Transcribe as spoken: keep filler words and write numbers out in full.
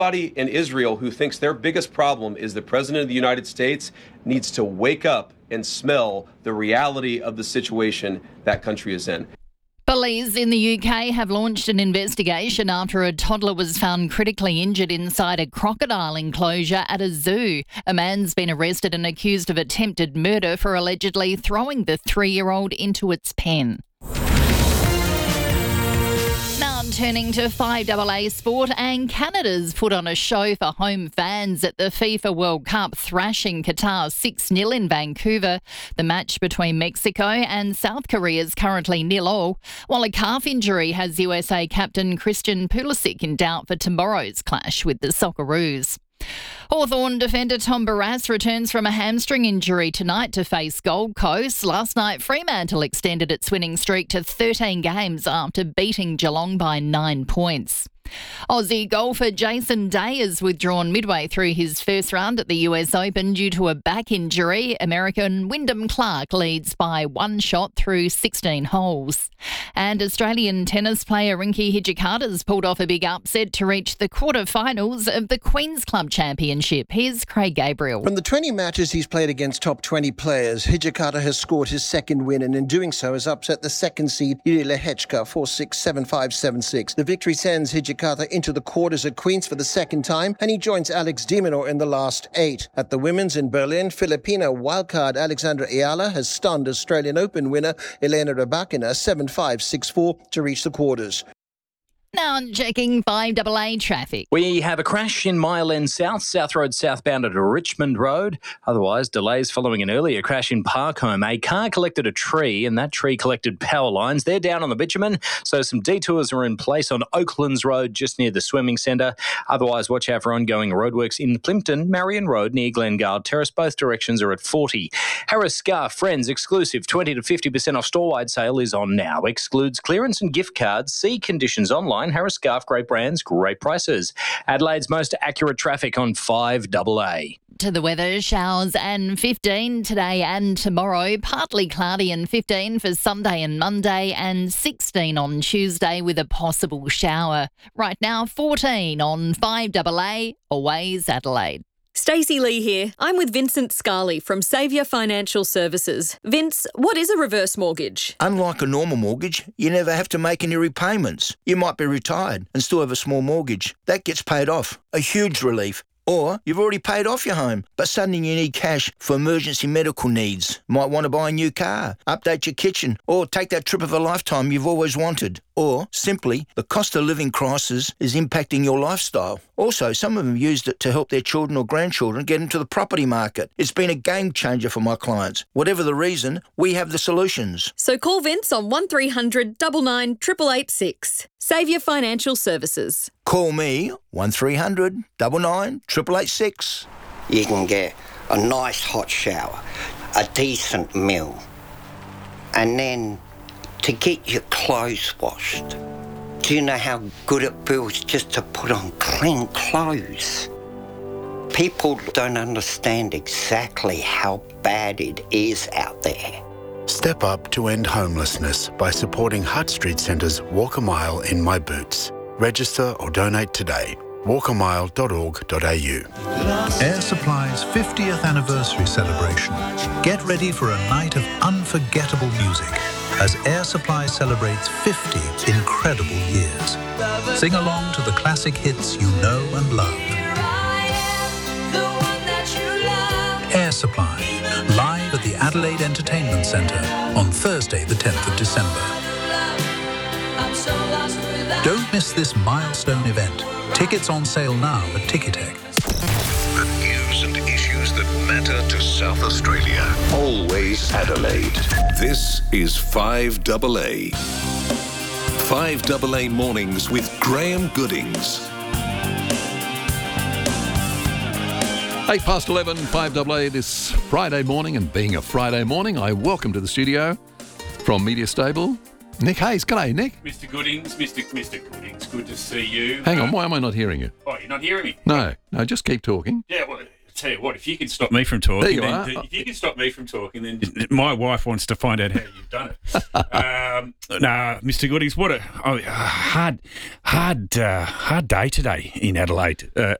Anybody in Israel who thinks their biggest problem is the president of the United States needs to wake up and smell the reality of the situation that country is in. Police in the U K have launched an investigation after a toddler was found critically injured inside a crocodile enclosure at a zoo. A man's been arrested and accused of attempted murder for allegedly throwing the three-year-old into its pen. Now turning to five A A sport, and Canada's put on a show for home fans at the FIFA World Cup, thrashing Qatar six nil in Vancouver. The match between Mexico and South Korea is currently nil all, while a calf injury has U S A captain Christian Pulisic in doubt for tomorrow's clash with the Socceroos. Hawthorn defender Tom Barrass returns from a hamstring injury tonight to face Gold Coast. Last night, Fremantle extended its winning streak to thirteen games after beating Geelong by nine points. Aussie golfer Jason Day is withdrawn midway through his first round at the U S Open due to a back injury. American Wyndham Clark leads by one shot through sixteen holes. And Australian tennis player Rinky Hijikata's pulled off a big upset to reach the quarterfinals of the Queen's Club Championship. Here's Craig Gabriel. From the twenty matches he's played against top twenty players, Hijikata has scored his second win, and in doing so has upset the second seed Yuri Lehechka four six, seven five, seven six. The victory sends Hijikata into the quarters at Queen's for the second time, and he joins Alex de Minaur in the last eight. At the women's in Berlin, Filipino wildcard Alexandra Ayala has stunned Australian Open winner Elena Rybakina seven five, six four to reach the quarters. Now on checking five A A traffic. We have a crash in Mile End South, South Road southbound at Richmond Road. Otherwise, delays following an earlier crash in Parkholme. A car collected a tree and that tree collected power lines. They're down on the bitumen, so some detours are in place on Oaklands Road just near the swimming centre. Otherwise, watch out for ongoing roadworks in Plympton, Marion Road near Glengard Terrace. Both directions are at forty. Harris Scarf Friends exclusive twenty to fifty percent off store-wide sale is on now. Excludes clearance and gift cards. See conditions online. Harris Scarf, great brands, great prices. Adelaide's most accurate traffic on five A A. To the weather, showers and fifteen today and tomorrow. Partly cloudy and fifteen for Sunday and Monday, and sixteen on Tuesday with a possible shower. Right now, fourteen on five A A, always Adelaide. Stacey Lee here. I'm with Vincent Scarley from Saviour Financial Services. Vince, what is a reverse mortgage? Unlike a normal mortgage, you never have to make any repayments. You might be retired and still have a small mortgage. That gets paid off. A huge relief. Or you've already paid off your home, but suddenly you need cash for emergency medical needs. Might want to buy a new car, update your kitchen, or take that trip of a lifetime you've always wanted. Or, simply, the cost of living crisis is impacting your lifestyle. Also, some of them used it to help their children or grandchildren get into the property market. It's been a game changer for my clients. Whatever the reason, we have the solutions. So call Vince on one three hundred nine nine eight eight eight six. Saviour Financial Services. Call me, one three hundred nine nine eight eight eight six. You can get a nice hot shower, a decent meal, and then to get your clothes washed. Do you know how good it feels just to put on clean clothes? People don't understand exactly how bad it is out there. Step up to end homelessness by supporting Hutt Street Centre's Walk a Mile in My Boots. Register or donate today. walk a mile dot org dot a u. Air Supply's fiftieth anniversary celebration. Get ready for a night of unforgettable music as Air Supply celebrates fifty incredible years. Sing along to the classic hits you know and love. Air Supply, live at the Adelaide Entertainment Centre on Thursday the tenth of December. Don't miss this milestone event. Tickets on sale now at Ticketek. The news and issues that matter to South Australia. Always Adelaide. This is five A A. five A A Mornings with Graham Goodings. Eight past eleven, five A A this Friday morning, and being a Friday morning, I welcome to the studio from Media Stable, Nick Hayes. G'day, Nick. Mister Goodings, Mister Mister Goodings, good to see you. Hang on, Um, why am I not hearing you? Oh, you're not hearing me? No, no, just keep talking. Yeah, well, tell you what, if you can stop me from talking, There you then, are. if you can stop me from talking, then my wife wants to find out how you've done it. um, no, Mister Goodies, what a oh, hard, hard, uh, hard day today in Adelaide. Uh,